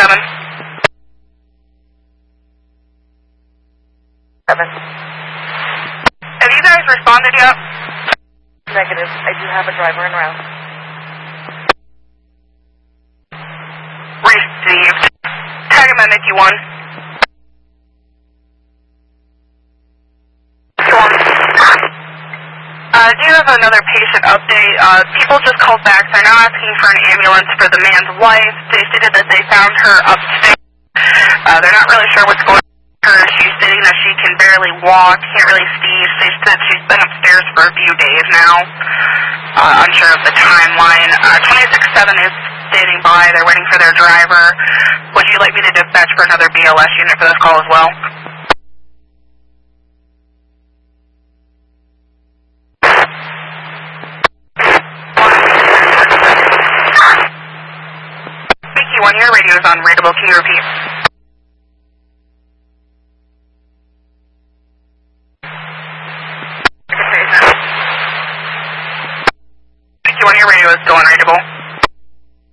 7. 7. Have you guys responded yet? Negative. I do have a driver en route. Received. Tag him at Mickey 1. Do you have another patient update? People just called back. They're now asking for an ambulance for the man's wife. They stated that they found her upstairs. They're not really sure what's going on with her. She's stating that she can barely walk, can't really see. They said she's been upstairs for a few days now. Unsure of the timeline. 26-7 is standing by. They're waiting for their driver. Would you like me to dispatch for another BLS unit for this call as well? Your radio is unreadable. Can you repeat? Your radio is still unreadable.